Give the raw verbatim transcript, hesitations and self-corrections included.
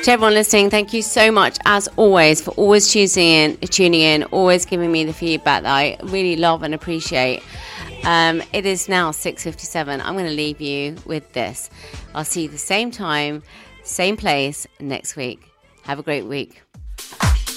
To everyone listening, thank you so much, as always, for always choosing in, tuning in, always giving me the feedback that I really love and appreciate. Um, it is now six fifty-seven. I'm going to leave you with this. I'll see you the same time, same place next week. Have a great week.